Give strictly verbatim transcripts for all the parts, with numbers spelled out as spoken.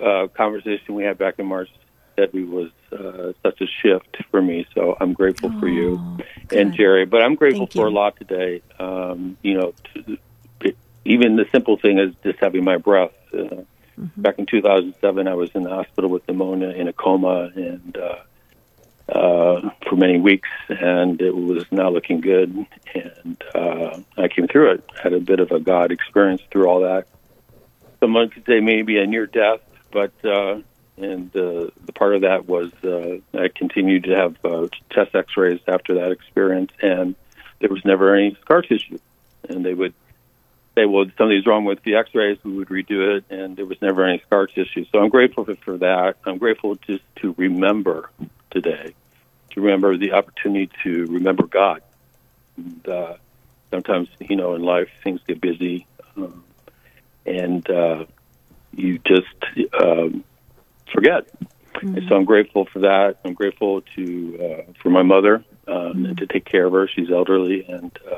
uh, conversation we had back in March February was uh, such a shift for me. So I'm grateful oh, for you good. and Jerry. But I'm grateful Thank for you. a lot today. Um, you know, to, even the simple thing is just having my breath. Uh, mm-hmm. Back in two thousand seven, I was in the hospital with pneumonia in a coma and uh, uh, for many weeks, and it was not looking good. And uh, I came through it. Had a bit of a God experience through all that. Someone could say maybe a near death, but uh, and uh, the part of that was uh, I continued to have uh, chest X-rays after that experience, and there was never any scar tissue. And they would say, well, something's wrong with the X-rays. We would redo it, and there was never any scar tissue. So I'm grateful for, for that. I'm grateful just to remember today, to remember the opportunity to remember God. And, uh, sometimes, you know, in life things get busy, um, and uh, you just um, forget. Mm-hmm. And so I'm grateful for that. I'm grateful to uh, for my mother um, mm-hmm. and to take care of her. She's elderly and uh,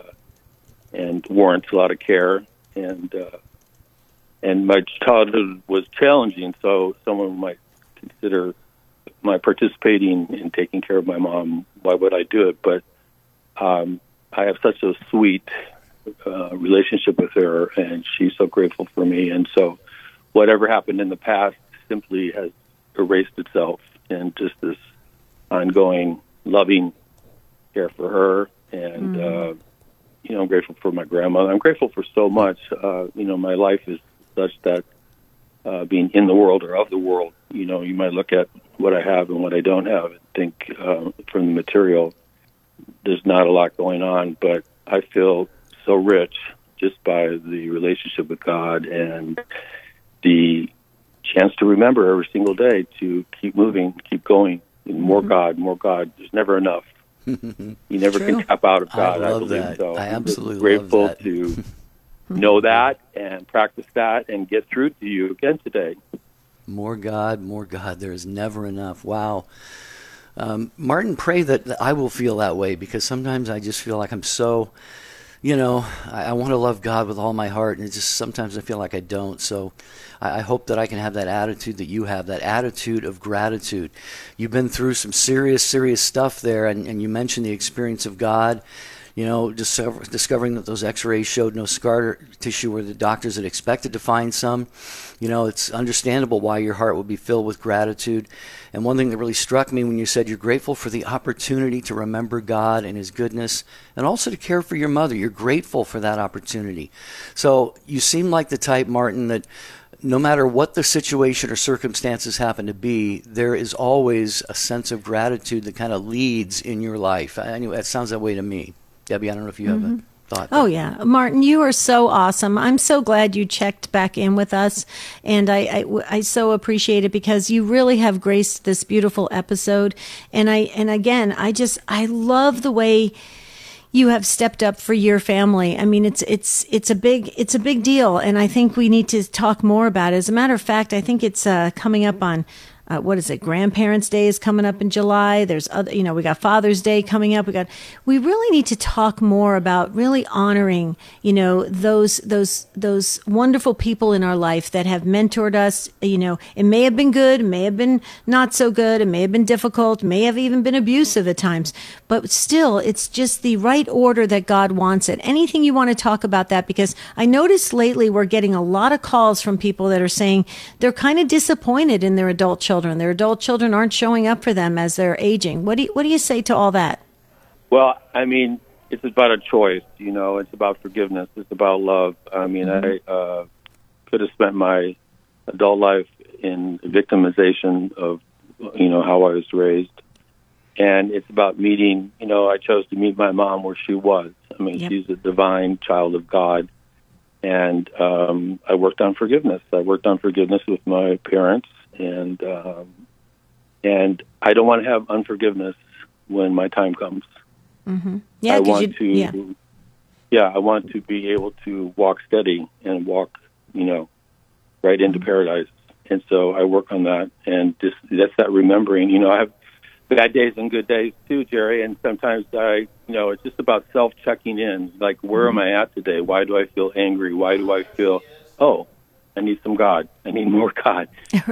and warrants a lot of care. And uh, and my childhood was challenging, so someone might consider my participating in taking care of my mom. Why would I do it? But um, I have such a sweet uh, relationship with her, and she's so grateful for me. And so whatever happened in the past simply has erased itself, and just this ongoing loving care for her. And, mm. uh, you know, I'm grateful for my grandmother. I'm grateful for so much. Uh, you know, my life is such that uh, being in the world or of the world, you know, you might look at what I have and what I don't have and think uh, from the material, there's not a lot going on, but I feel so rich just by the relationship with God and the chance to remember every single day to keep moving, keep going, and more mm-hmm. God, more God. There's never enough. You never True. can tap out of God. I love I believe that. so. I absolutely I'm grateful love that. to know that and practice that and get through to you again today. More God, more God. There is never enough. Wow. Um, Martin, pray that, that I will feel that way, because sometimes I just feel like I'm so, you know, I, I want to love God with all my heart, and it just sometimes I feel like I don't. So I, I hope that I can have that attitude that you have, that attitude of gratitude. You've been through some serious, serious stuff there, and, and you mentioned the experience of God. You know, discover, discovering that those X-rays showed no scar tissue where the doctors had expected to find some. You know, it's understandable why your heart would be filled with gratitude. And one thing that really struck me when you said you're grateful for the opportunity to remember God and His goodness, and also to care for your mother. You're grateful for that opportunity. So you seem like the type, Martin, that no matter what the situation or circumstances happen to be, there is always a sense of gratitude that kind of leads in your life. Anyway, that sounds that way to me. Debbie, I don't know if you have mm-hmm. a thought. Oh, yeah. Martin, you are so awesome. I'm so glad you checked back in with us. And I, I, I so appreciate it, because you really have graced this beautiful episode. And I, and again, I just, I love the way you have stepped up for your family. I mean, it's, it's, it's a big, it's a big deal. And I think we need to talk more about it. As a matter of fact, I think it's uh, coming up on Uh, what is it? Grandparents' Day is coming up in July. There's other, you know, we got Father's Day coming up. We got, we really need to talk more about really honoring, you know, those, those, those wonderful people in our life that have mentored us. You know, it may have been good, it may have been not so good, it may have been difficult, may have even been abusive at times, but still, it's just the right order that God wants it. Anything you want to talk about that? Because I noticed lately we're getting a lot of calls from people that are saying they're kind of disappointed in their adult children. Children. Their adult children aren't showing up for them as they're aging. What do you, what do you say to all that? Well, I mean, it's about a choice. You know, it's about forgiveness. It's about love. I mean, mm-hmm. I uh, could have spent my adult life in victimization of, you know, how I was raised. And it's about meeting, you know, I chose to meet my mom where she was. I mean, yep. She's a divine child of God. And um, I worked on forgiveness. I worked on forgiveness with my parents. And um, and I don't want to have unforgiveness when my time comes. Mm-hmm. Yeah, I want you, to, yeah. yeah, I want to be able to walk steady and walk, you know, right into mm-hmm. paradise. And so I work on that, and just that's that remembering. You know, I have bad days and good days too, Jerry. And sometimes I, you know, it's just about self-checking in. Like, where mm-hmm. am I at today? Why do I feel angry? Why do I feel? Oh. I need some God. I need more God.